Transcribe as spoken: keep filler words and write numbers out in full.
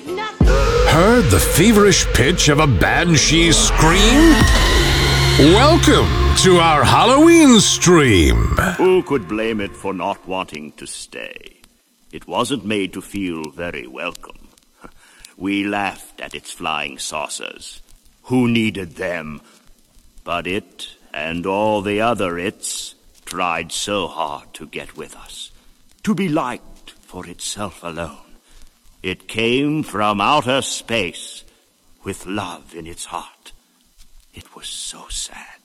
Heard the feverish pitch of a banshee scream? Welcome to our Halloween stream. Who could blame it for not wanting to stay? It wasn't made to feel very welcome. We laughed at its flying saucers. Who needed them? But it, and all the other its, tried so hard to get with us. To be liked for itself alone. It came from outer space with love in its heart. It was so sad.